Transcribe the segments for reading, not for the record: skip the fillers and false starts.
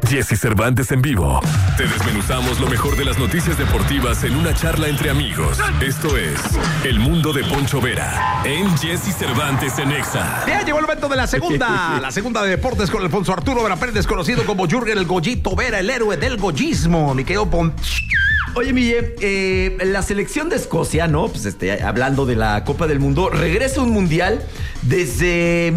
Jesse Cervantes en vivo. Te desmenuzamos lo mejor de las noticias deportivas en una charla entre amigos. Esto es El Mundo de Poncho Vera en Jesse Cervantes en Exa. Bien, llegó el momento de la segunda de deportes con Alfonso Arturo Vera Pérez, conocido como Jürgen el Goyito Vera, el héroe del goyismo. Mi querido Oye, Mille, la selección de Escocia, ¿no? Pues hablando de la Copa del Mundo, regresa a un mundial desde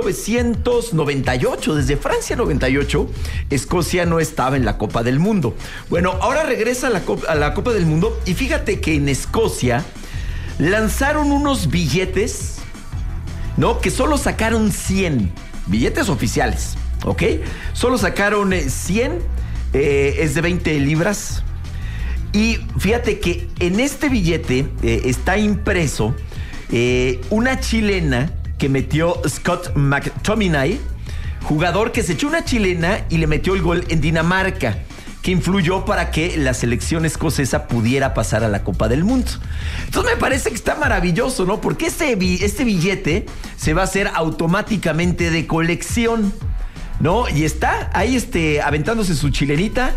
1998, desde Francia 98. Escocia no estaba en la Copa del Mundo. Bueno, ahora regresa a la Copa del Mundo y fíjate que en Escocia lanzaron unos billetes, ¿no? Que solo sacaron 100 billetes oficiales, ¿ok? Solo sacaron 100, es de 20 libras. Y fíjate que en este billete está impreso una chilena que metió Scott McTominay, jugador que se echó una chilena y le metió el gol en Dinamarca, que influyó para que la selección escocesa pudiera pasar a la Copa del Mundo. Entonces me parece que está maravilloso, ¿no? Porque este billete se va a hacer automáticamente de colección, ¿no? Y está ahí aventándose su chilenita,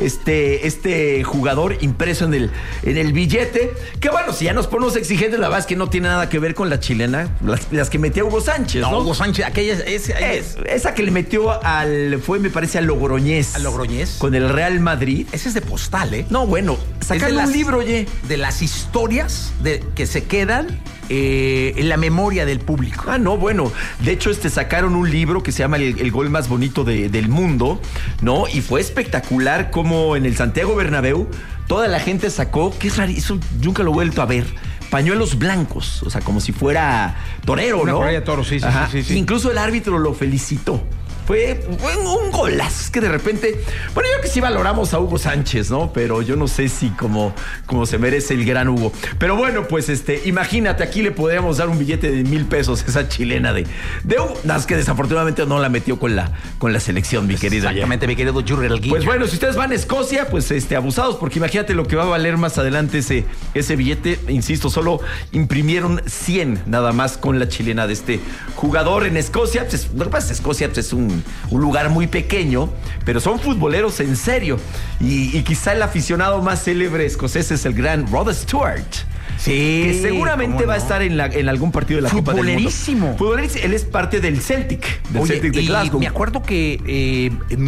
este jugador impreso en el billete, que bueno, si ya nos ponemos exigentes, la verdad es que no tiene nada que ver con la chilena, las que metió Hugo Sánchez, ¿no? Hugo Sánchez, aquella esa que le metió me parece al Logroñés. ¿Al Logroñés? Con el Real Madrid. Ese es de postal, ¿eh? No, bueno, sacaron un libro, oye. De las historias que se quedan en la memoria del público. Ah, no, bueno. De hecho, sacaron un libro que se llama El gol más bonito del mundo, ¿no? Y fue espectacular como en el Santiago Bernabéu toda la gente sacó, que es raro, eso nunca lo he vuelto a ver, pañuelos blancos, o sea, como si fuera torero, ¿no? Una correa de toro, sí. Incluso el árbitro lo felicitó. Fue un golazo, es que de repente, bueno, yo que sí valoramos a Hugo Sánchez, ¿no? Pero yo no sé si como se merece el gran Hugo. Pero bueno, pues imagínate, aquí le podríamos dar un billete de 1,000 pesos a esa chilena de Hugo. Nada, es que desafortunadamente no la metió con la selección, mi querido. Exactamente, mi querido Jürgen el Guillo. Pues bueno, si ustedes van a Escocia, pues abusados, porque imagínate lo que va a valer más adelante ese billete. Insisto, solo imprimieron 100 nada más con la chilena de este jugador en Escocia. Pues, lo que pasa es que Escocia pues, es un lugar muy pequeño, pero son futboleros en serio. Y quizá el aficionado más célebre escocés es el gran Rod Stewart. Sí, que seguramente va a estar en algún partido de la Copa del Mundo. Futbolerísimo. Él es parte del Celtic, Celtic de Glasgow. Me acuerdo que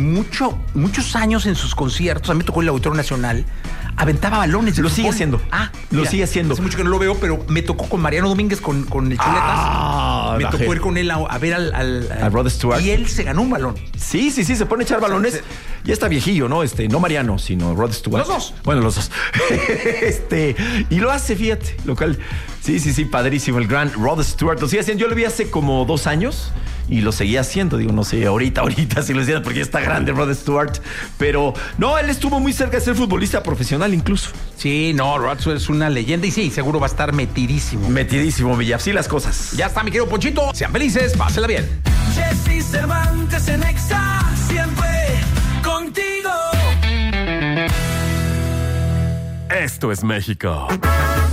muchos años en sus conciertos, a mí me tocó el Auditorio Nacional, aventaba balones. Lo sigue haciendo. Sigue haciendo. Hace mucho que no lo veo, pero me tocó con Mariano Domínguez, con el Chuletas. Me tocó ir con él a ver al Rod Stewart. Y él se ganó un balón. Sí, se pone a echar balones. Ya está viejillo, ¿no? No Mariano, sino Rod Stewart. Los dos. Bueno, los dos. Y lo hace, fíjate, local. Sí, padrísimo. El gran Rod Stewart lo sigue haciendo. Yo lo vi hace como 2 años y lo seguía haciendo. Digo, no sé, ahorita si lo hiciera porque ya está grande Rod Stewart. Pero no, él estuvo muy cerca de ser futbolista profesional incluso. Sí, no, Rod Stewart es una leyenda y sí, seguro va a estar metidísimo. Metidísimo, Villa. Así las cosas. Ya está, mi querido Ponchito. Sean felices, pásenla bien. Jesse Cervantes en Exa, siempre contigo. Esto es México.